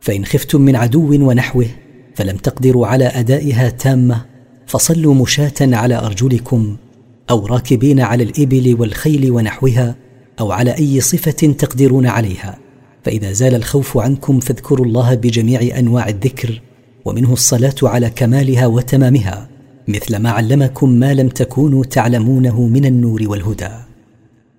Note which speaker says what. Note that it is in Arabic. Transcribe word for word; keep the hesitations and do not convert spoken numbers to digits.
Speaker 1: فإن خفتم من عدو ونحوه فلم تقدروا على أدائها تامة فصلوا مشاة على أرجلكم، أو راكبين على الإبل والخيل ونحوها، أو على أي صفة تقدرون عليها. فإذا زال الخوف عنكم فاذكروا الله بجميع أنواع الذكر، ومنه الصلاة على كمالها وتمامها، مثل ما علمكم ما لم تكونوا تعلمونه من النور والهدى.